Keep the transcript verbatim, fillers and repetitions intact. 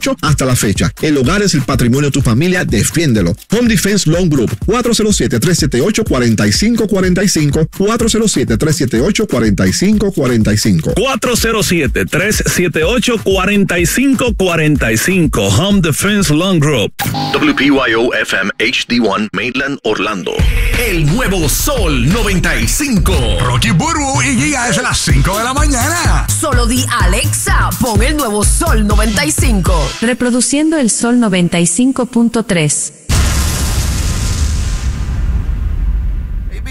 ocho hasta la fecha. El hogar es el patrimonio de tu familia, defiéndelo. Home Defense Loan Group, cuatro cero siete, tres siete ocho, cuatro cinco cuatro cinco, cuatro cero siete, tres siete ocho, cuatro cinco cuatro cinco. cuatro cero siete, tres siete ocho, cuatro cinco cuatro cinco. Home Defense Loan Group. W P Y O F M H D uno, Maitland, Orlando. El nuevo Sol noventa y cinco. Rocky Burbu y Giga es a las cinco de la mañana. Solo di Alexa, pon el nuevo Sol noventa y cinco. Reproduciendo el Sol noventa y cinco punto tres.